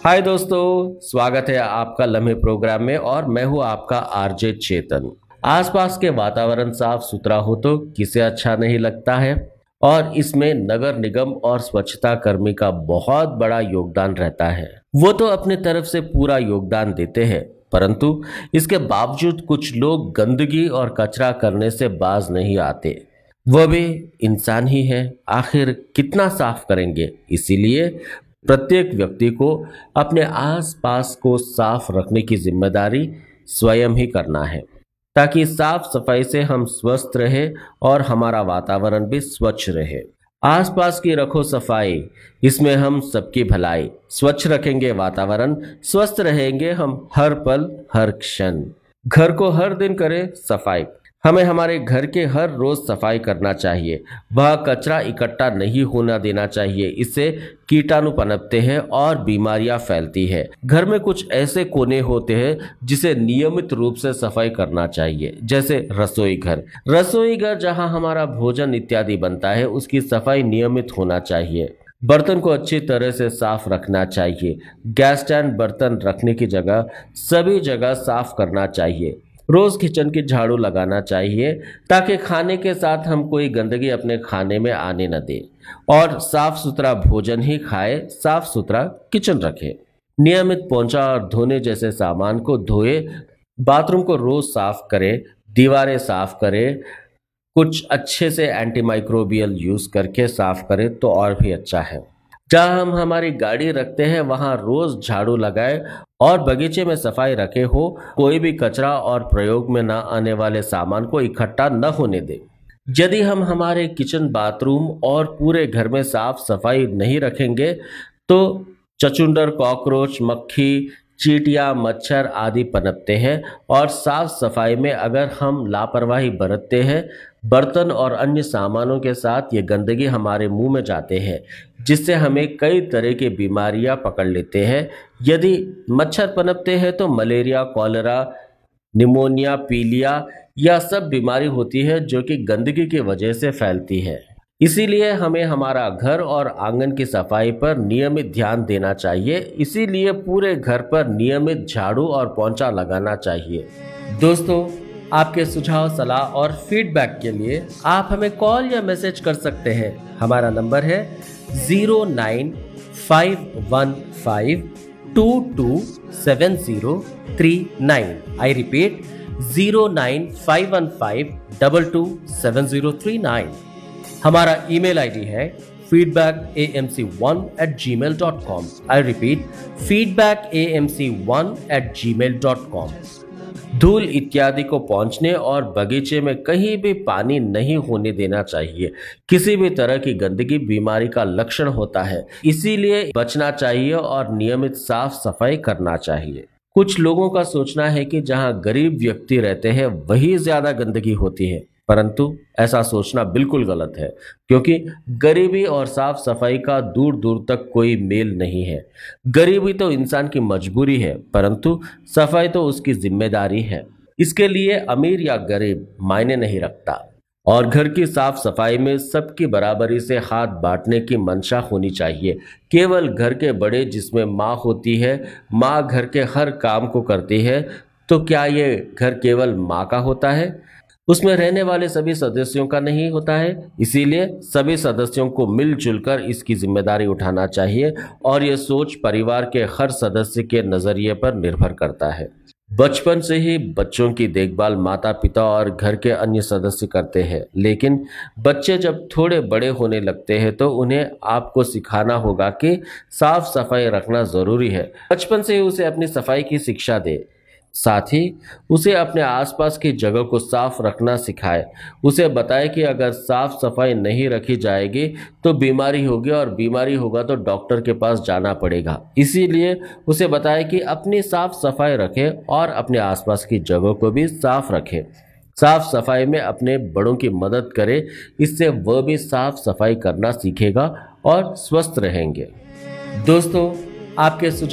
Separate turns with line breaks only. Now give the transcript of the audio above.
हाय दोस्तों, स्वागत है आपका लम्हे प्रोग्राम में और मैं हूं आपका आरजे चेतन। आसपास के वातावरण साफ सुथरा हो तो किसे अच्छा नहीं लगता है। और इसमें नगर निगम और स्वच्छता कर्मी का बहुत बड़ा योगदान रहता है। वो तो अपने तरफ से पूरा योगदान देते हैं, परंतु इसके बावजूद कुछ लोग गंदगी और कचरा करने से बाज नहीं आते। वह भी इंसान ही है, आखिर कितना साफ करेंगे। इसीलिए प्रत्येक व्यक्ति को अपने आसपास को साफ रखने की जिम्मेदारी स्वयं ही करना है, ताकि साफ सफाई से हम स्वस्थ रहे और हमारा वातावरण भी स्वच्छ रहे। आसपास की रखो सफाई, इसमें हम सबकी भलाई। स्वच्छ रखेंगे वातावरण, स्वस्थ रहेंगे हम हर पल हर क्षण। घर को हर दिन करें सफाई। हमें हमारे घर के हर रोज सफाई करना चाहिए। वह कचरा इकट्ठा नहीं होना देना चाहिए, इससे कीटाणु पनपते हैं और बीमारियां फैलती है। घर में कुछ ऐसे कोने होते हैं जिसे नियमित रूप से सफाई करना चाहिए, जैसे रसोई घर। रसोई घर जहां हमारा भोजन इत्यादि बनता है, उसकी सफाई नियमित होना चाहिए। बर्तन को अच्छी तरह से साफ रखना चाहिए। गैस स्टैंड, बर्तन रखने की जगह सभी जगह साफ करना चाहिए। रोज किचन की झाड़ू लगाना चाहिए, ताकि खाने के साथ हम कोई गंदगी अपने खाने में आने न दें और साफ सुथरा भोजन ही खाए, साफ सुथरा किचन रखें। नियमित पोंछा और धोने जैसे सामान को धोए। बाथरूम को रोज साफ करें। दीवारें साफ करें। कुछ अच्छे से एंटीमाइक्रोबियल यूज करके साफ करें तो और भी अच्छा है। जहाँ हम हमारी गाड़ी रखते हैं वहाँ रोज झाड़ू लगाए और बगीचे में सफाई रखे हो। कोई भी कचरा और प्रयोग में न आने वाले सामान को इकट्ठा न होने दें। यदि हम हमारे किचन, बाथरूम और पूरे घर में साफ सफाई नहीं रखेंगे तो चचुंदर, कॉकरोच, मक्खी, चींटियां, मच्छर आदि पनपते हैं। और साफ सफाई में अगर हम लापरवाही बरतते हैं, बर्तन और अन्य सामानों के साथ ये गंदगी हमारे मुंह में जाते हैं, जिससे हमें कई तरह की बीमारियां पकड़ लेते हैं। यदि मच्छर पनपते हैं तो मलेरिया, कॉलेरा, निमोनिया, पीलिया यह सब बीमारी होती है जो कि गंदगी की वजह से फैलती है। इसीलिए हमें हमारा घर और आंगन की सफाई पर नियमित ध्यान देना चाहिए। इसीलिए पूरे घर पर नियमित झाड़ू और पोंछा लगाना चाहिए। दोस्तों, आपके सुझाव, सलाह और फीडबैक के लिए आप हमें कॉल या मैसेज कर सकते हैं। हमारा नंबर है 09515227039। I repeat 09515227039। हमारा ईमेल आईडी है feedbackamc1@gmail.com। I repeat feedbackamc1@gmail.com। धूल इत्यादि को पहुंचने और बगीचे में कहीं भी पानी नहीं होने देना चाहिए। किसी भी तरह की गंदगी बीमारी का लक्षण होता है, इसीलिए बचना चाहिए और नियमित साफ सफाई करना चाहिए। कुछ लोगों का सोचना है कि जहां गरीब व्यक्ति रहते हैं वही ज्यादा गंदगी होती है, परंतु ऐसा सोचना बिल्कुल गलत है, क्योंकि गरीबी और साफ सफाई का दूर दूर तक कोई मेल नहीं है। गरीबी तो इंसान की मजबूरी है, परंतु सफाई तो उसकी जिम्मेदारी है। इसके लिए अमीर या गरीब मायने नहीं रखता। और घर की साफ सफाई में सबकी बराबरी से हाथ बांटने की मंशा होनी चाहिए। केवल घर के बड़े, जिसमें माँ होती है, माँ घर के हर काम को करती है, तो क्या ये घर केवल माँ का होता है? उसमें रहने वाले सभी सदस्यों का नहीं होता है। इसीलिए सभी सदस्यों को मिलजुल कर इसकी जिम्मेदारी उठाना चाहिए और ये सोच परिवार के हर सदस्य के नजरिए पर निर्भर करता है। बचपन से ही बच्चों की देखभाल माता पिता और घर के अन्य सदस्य करते हैं, लेकिन बच्चे जब थोड़े बड़े होने लगते हैं तो उन्हें आपको सिखाना होगा कि साफ सफाई रखना जरूरी है। बचपन से ही उसे अपनी सफाई की शिक्षा दे, साथ ही उसे अपने आसपास की जगह को साफ रखना सिखाए। उसे बताए कि अगर साफ सफाई नहीं रखी जाएगी तो बीमारी होगी और बीमारी होगा तो डॉक्टर के पास जाना पड़ेगा। इसीलिए उसे बताए कि अपनी साफ सफाई रखे और अपने आसपास की जगह को भी साफ रखे। साफ सफाई में अपने बड़ों की मदद करे, इससे वह भी साफ सफाई करना सीखेगा और स्वस्थ रहेंगे। दोस्तों, आपके